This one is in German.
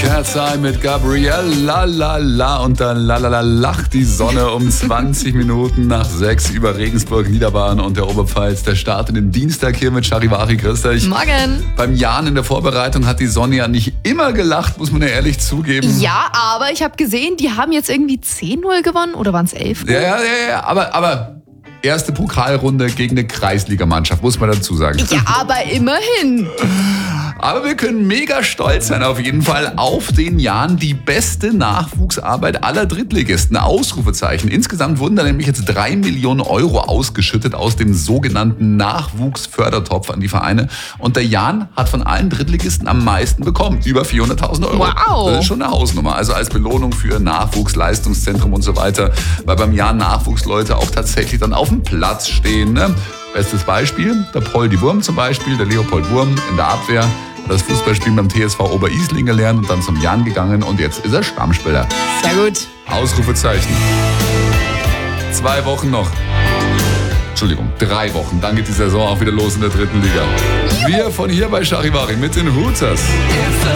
Cat's Eye mit Gabrielle, la la la, und dann la la la lacht die Sonne um 20 Minuten nach 6 über Regensburg, Niederbayern und der Oberpfalz. Der Start in den Dienstag hier mit Charivari. Grüß dich. Morgen. Beim Jan in der Vorbereitung hat die Sonne ja nicht immer gelacht, muss man ja ehrlich zugeben. Ja, aber ich habe gesehen, die haben jetzt irgendwie 10-0 gewonnen oder waren es 11? Ja, aber erste Pokalrunde gegen eine Kreisligamannschaft, muss man dazu sagen. Ja, aber immerhin. Aber wir können mega stolz sein auf jeden Fall auf den Jan. Die beste Nachwuchsarbeit aller Drittligisten. Ausrufezeichen. Insgesamt wurden da nämlich jetzt 3 Millionen Euro ausgeschüttet aus dem sogenannten Nachwuchsfördertopf an die Vereine. Und der Jan hat von allen Drittligisten am meisten bekommen. Über 400.000 Euro. Wow. Das ist schon eine Hausnummer. Also als Belohnung für Nachwuchsleistungszentrum und so weiter. Weil beim Jan Nachwuchsleute auch tatsächlich dann auf dem Platz stehen. Ne? Bestes Beispiel, der Poldi Wurm zum Beispiel, der Leopold Wurm in der Abwehr, hat das Fußballspielen beim TSV Oberisling gelernt und dann zum Jan gegangen und jetzt ist er Stammspieler. Sehr gut. Ausrufezeichen. 2 Wochen noch. Entschuldigung, 3 Wochen. Dann geht die Saison auch wieder los in der 3. Liga. Wir von hier bei Charivari mit den Hooters.